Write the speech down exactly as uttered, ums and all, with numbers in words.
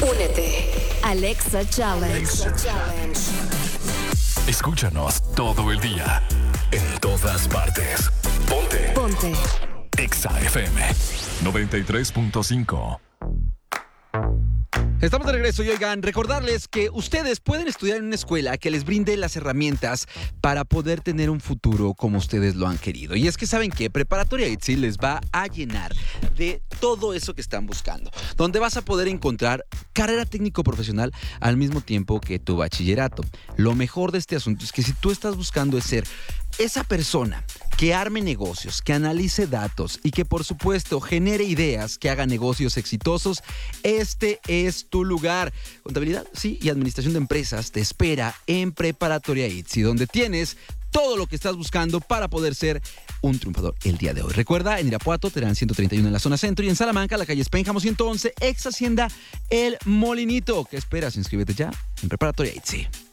Únete. Alexa Challenge. Alexa Challenge. Escúchanos todo el día, en todas partes. Ponte. Ponte. Exa F M noventa y tres punto cinco. Estamos de regreso y oigan, recordarles que ustedes pueden estudiar en una escuela que les brinde las herramientas para poder tener un futuro como ustedes lo han querido. Y es que saben que Preparatoria ITZY les va a llenar de todo eso que están buscando, donde vas a poder encontrar carrera técnico profesional al mismo tiempo que tu bachillerato. Lo mejor de este asunto es que si tú estás buscando es ser esa persona que arme negocios, que analice datos y que por supuesto genere ideas que haga negocios exitosos, este es tu lugar. Contabilidad, sí, y administración de empresas te espera en Preparatoria ITZY, donde tienes todo lo que estás buscando para poder ser un triunfador el día de hoy. Recuerda, en Irapuato te dan ciento treinta y uno en la zona centro y en Salamanca, la calle Espénjamo ciento once, ex Hacienda El Molinito. ¿Qué esperas? Inscríbete ya en Preparatoria ITZY.